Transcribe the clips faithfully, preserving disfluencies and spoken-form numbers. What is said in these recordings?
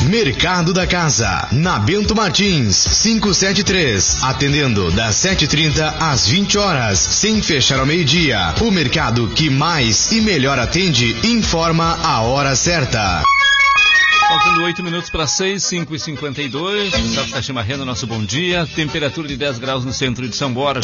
Mercado da Casa, na Bento Martins, quinhentos e setenta e três, atendendo das sete e trinta às vinte horas, sem fechar ao meio-dia. O mercado que mais e melhor atende informa a hora certa. Faltando oito minutos para seis, cinco e cinquenta e dois. O pessoal está chimarrando, nosso bom dia. Temperatura de dez graus no centro de São Borja.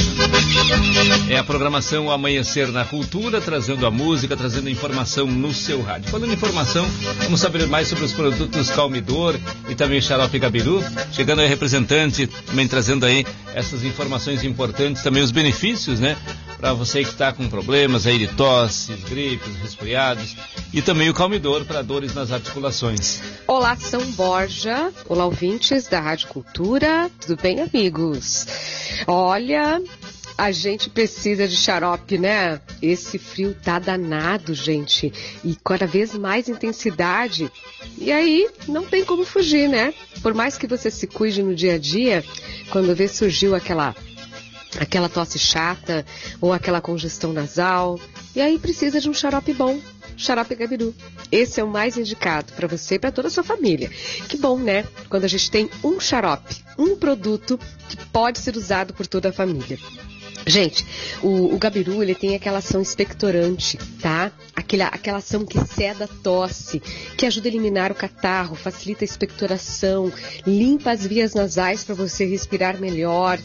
É a programação Amanhecer na Cultura, trazendo a música, trazendo informação no seu rádio. Falando em informação, vamos saber mais sobre os produtos Calmidor e também Xarope Gabiru. Chegando aí representante, também trazendo aí essas informações importantes, também os benefícios, né? Para você que está com problemas aí de tosse, gripes, resfriados. E também o Calmidor para dores nas articulações. Olá, São Borja. Olá, ouvintes da Rádio Cultura. Tudo bem, amigos? Olha, a gente precisa de xarope, né? Esse frio tá danado, gente. E cada vez mais intensidade. E aí, não tem como fugir, né? Por mais que você se cuide no dia a dia, quando vê surgiu aquela... aquela tosse chata ou aquela congestão nasal, e aí precisa de um xarope bom, Xarope Gabiru. Esse é o mais indicado para você e para toda a sua família. Que bom, né? Quando a gente tem um xarope, um produto que pode ser usado por toda a família. Gente, o, o Gabiru, ele tem aquela ação expectorante, tá? Aquela, aquela ação que ceda a tosse, que ajuda a eliminar o catarro, facilita a expectoração, limpa as vias nasais para você respirar melhor.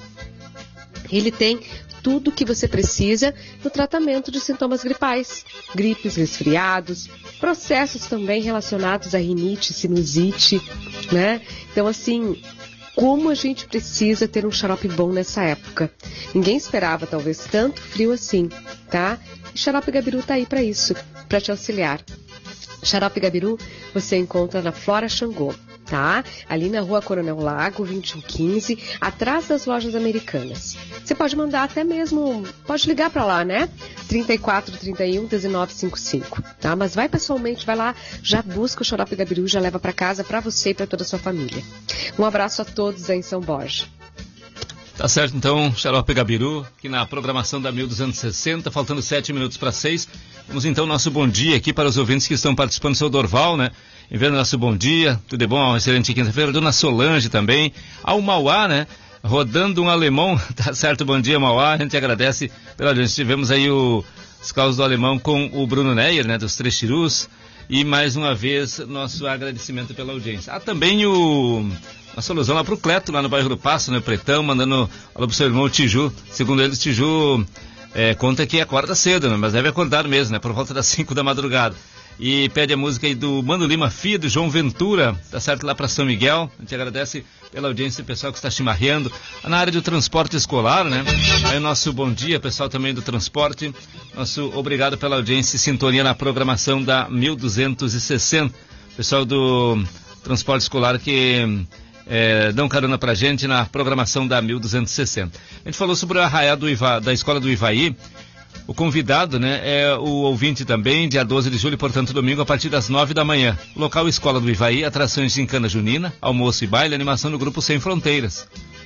Ele tem tudo o que você precisa no tratamento de sintomas gripais, gripes, resfriados, processos também relacionados a rinite, sinusite, né? Então, assim, como a gente precisa ter um xarope bom nessa época. Ninguém esperava, talvez, tanto frio assim, tá? E Xarope Gabiru tá aí para isso, para te auxiliar. Xarope Gabiru você encontra na Flora Xangô, tá? Ali na Rua Coronel Lago, vinte e um quinze, atrás das lojas americanas. Você pode mandar até mesmo, pode ligar para lá, né? trinta e quatro, trinta e um, dezenove, cinquenta e cinco, tá? Mas vai pessoalmente, vai lá, já busca o Xarope Gabiru, já leva para casa para você e para toda a sua família. Um abraço a todos aí em São Borja. Tá certo, então, Xarope Gabiru, aqui na programação da mil duzentos e sessenta, faltando sete minutos para seis. Vamos então nosso bom dia aqui para os ouvintes que estão participando, seu Dorval, né? Enviando nosso bom dia, tudo é bom, uma excelente quinta-feira. Dona Solange também, ao Mauá, né? Rodando um alemão, tá certo, bom dia, Mauá, a gente agradece pela audiência. Tivemos aí o, os casos do alemão com o Bruno Neyer, né? Dos Três Tirus, e mais uma vez, nosso agradecimento pela audiência. Ah, também o... Nossa alusão lá pro Cleto, lá no bairro do Passo, né? Pretão, mandando alô pro seu irmão Tiju. Segundo ele, Tiju é, conta que acorda cedo, né? Mas deve acordar mesmo, né? Por volta das cinco da madrugada. E pede a música aí do Mano Lima, filho do João Ventura, tá certo, lá para São Miguel. A gente agradece pela audiência, pessoal que está chimarreando. Na área do transporte escolar, né? Aí o nosso bom dia, pessoal também do transporte. Nosso obrigado pela audiência e sintonia na programação da mil duzentos e sessenta. Pessoal do transporte escolar que é, dão carona pra gente na programação da mil duzentos e sessenta. A gente falou sobre o arraiá do Iva, da Escola do Ivaí. O convidado, né, é o ouvinte também, dia doze de julho, portanto, domingo, a partir das nove da manhã. Local Escola do Ivaí, atrações de Gincana Junina, almoço e baile, animação do grupo Sem Fronteiras.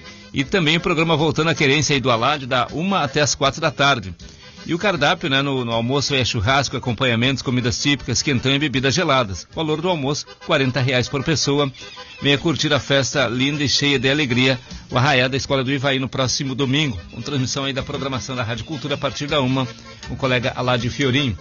E também o programa Voltando à Querência aí do Aládio, da uma até as quatro da tarde. E o cardápio, né, no, no almoço é churrasco, acompanhamentos, comidas típicas, quentão e bebidas geladas. Valor do almoço, quarenta reais por pessoa. Venha curtir a festa linda e cheia de alegria, o arraiá da Escola do Ivaí no próximo domingo. Com transmissão aí da programação da Rádio Cultura a partir da uma, o colega Aládio Fiorinho.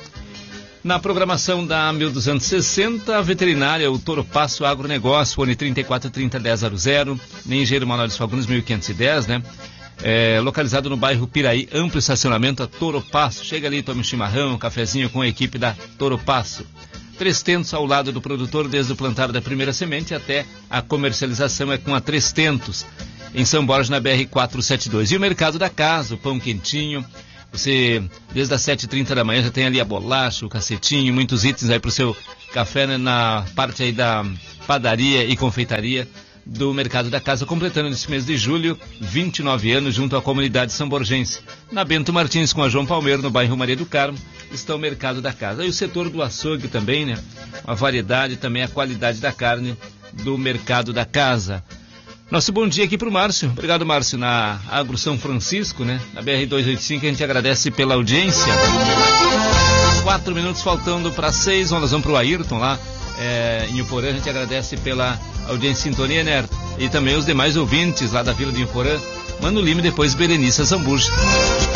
Na programação da mil duzentos e sessenta, a veterinária, o Toro Passo Agronegócio, fone trinta e quatro, trinta, dez zero zero, nem Engenheiro Manuel dos Fagundes, mil quinhentos e dez, né? É, localizado no bairro Piraí, amplo estacionamento a Toro Passo. Chega ali, tome um chimarrão, um cafezinho com a equipe da Toro Passo. Três Tentos ao lado do produtor, desde o plantar da primeira semente até a comercialização é com a Três Tentos, em São Borja, na B R quatrocentos e setenta e dois. E o Mercado da Casa, o pão quentinho. Você, desde as sete e trinta da manhã, já tem ali a bolacha, o cacetinho, muitos itens aí para o seu café, né, na parte aí da padaria e confeitaria do Mercado da Casa, completando nesse mês de julho, vinte e nove anos, junto à comunidade samborgense. Na Bento Martins, com a João Palmeiro, no bairro Maria do Carmo, está o Mercado da Casa. E o setor do açougue também, né? A variedade, também a qualidade da carne do Mercado da Casa. Nosso bom dia aqui para o Márcio. Obrigado, Márcio, na Agro São Francisco, né? Na B R duzentos e oitenta e cinco, a gente agradece pela audiência. Quatro minutos faltando para seis, nós vamos para o Ayrton lá, é, em Uporã. A gente agradece pela audiência em sintonia, né? E também os demais ouvintes lá da Vila de Uporã, Mano Lima e depois Berenice Zambuja.